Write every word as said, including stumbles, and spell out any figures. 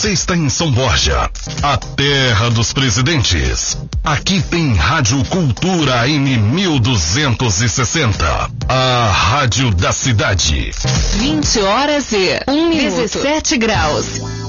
Você está em São Borja, a terra dos presidentes. Aqui tem Rádio Cultura M mil duzentos e sessenta, a rádio da cidade. vinte horas e um minuto. dezessete graus.